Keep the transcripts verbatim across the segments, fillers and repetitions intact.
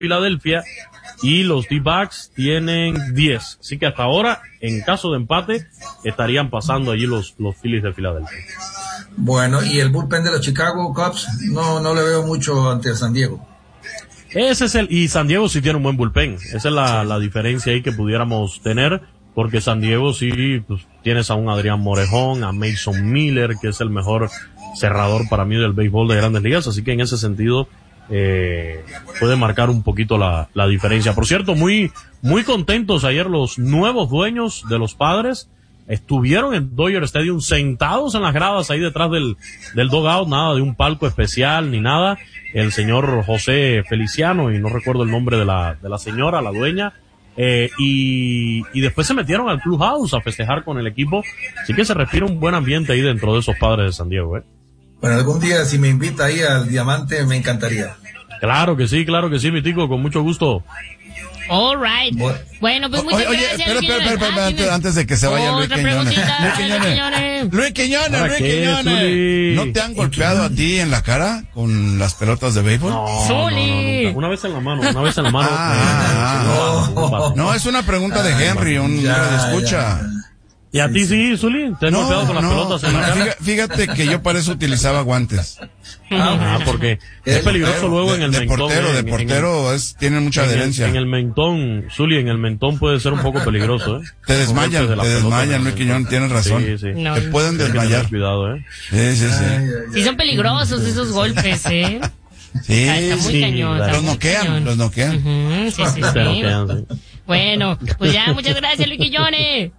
Filadelfia y los D-backs tienen diez. Así que hasta ahora, en caso de empate, estarían pasando allí los, los Phillies de Filadelfia. Bueno, y el bullpen de los Chicago Cubs, no, no le veo mucho ante San Diego. Ese es el, y San Diego sí tiene un buen bullpen. Esa es la, la diferencia ahí que pudiéramos tener, porque San Diego sí, pues, tienes a un Adrián Morejón, a Mason Miller, que es el mejor cerrador para mí del béisbol de Grandes Ligas, así que en ese sentido, eh, puede marcar un poquito la, la diferencia. Por cierto, muy, muy contentos ayer los nuevos dueños de los Padres. Estuvieron en Dodger Stadium sentados en las gradas ahí detrás del, del dugout, nada de un palco especial ni nada. El señor José Feliciano, y no recuerdo el nombre de la, de la señora, la dueña, eh, y, y después se metieron al clubhouse a festejar con el equipo. Así que se respira un buen ambiente ahí dentro de esos Padres de San Diego, eh. Bueno, algún día si me invita ahí al Diamante me encantaría. Claro que sí, claro que sí, mi tico, con mucho gusto. All right. Bueno, bueno pues muchas oye, gracias. Espera, espera, espera, espera, antes, antes de que se vaya Luis Quiñones. Luis Quiñones. Luis Quiñones, Luis Quiñones. ¿No te han golpeado a ti en la cara con las pelotas de béisbol? No, no, no, una vez en la mano, una vez en la mano. Ah, eh, no, no, es una pregunta de Henry, un radio escucha. ¿Y a ti sí, Zuli? ¿Te has no, golpeado con las no, pelotas en la cara? Fíjate, fíjate que yo para eso utilizaba guantes. Ah, porque es peligroso luego en el de mentón. Portero, de portero, es, tiene mucha adherencia. En el mentón, Zuli, en el mentón puede ser un poco peligroso, ¿eh? Te desmayan, te desmayan, Luis Quiñón, tienes razón. Sí, sí. No, te pueden desmayar. Cuidado, ¿eh? Sí, sí, sí. Sí, son peligrosos esos golpes, ¿eh? Sí, está, está muy sí. cañón, está Los muy noquean, cañón. los noquean. Uh-huh, sí, sí, Te sí. noquean, sí. Bueno, pues ya, muchas gracias, Luis Quiñones.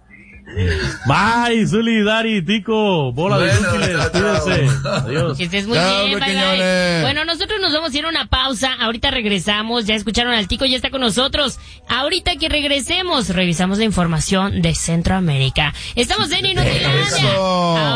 Bye, Zuli, Dari, Tico, bola de Bueno, útiles, chao, cuídense. chao. Adiós. Que estés muy Chao, bien, Luis bye, bye. Quiñones. Bueno, nosotros nos vamos a ir a una pausa. Ahorita regresamos. Ya escucharon al Tico, ya está con nosotros. Ahorita que regresemos, revisamos la información de Centroamérica. Estamos en Inutilandia. Eso.